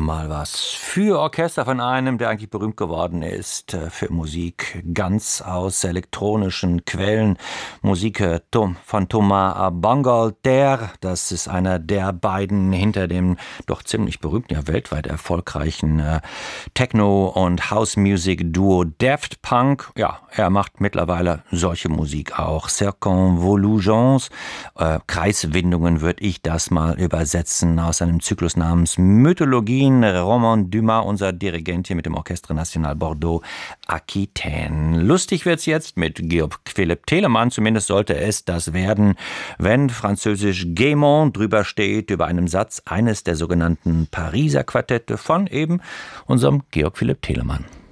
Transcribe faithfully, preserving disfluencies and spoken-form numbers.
Mal was für Orchester von einem, der eigentlich berühmt geworden ist äh, für Musik ganz aus elektronischen Quellen. Musik äh, Tom, von Thomas Bangalter, das ist einer der beiden hinter dem doch ziemlich berühmten, ja weltweit erfolgreichen äh, Techno- und House-Music-Duo Daft Punk. Ja, er macht mittlerweile solche Musik auch. Circonvolutions, äh, Kreiswindungen würde ich das mal übersetzen aus einem Zyklus namens Mythologien. Roman Dumas, unser Dirigent hier mit dem Orchestre National Bordeaux Aquitaine. Lustig wird's jetzt mit Georg Philipp Telemann, zumindest sollte es das werden, wenn französisch Gaimont drüber steht, über einem Satz eines der sogenannten Pariser Quartette von eben unserem Georg Philipp Telemann.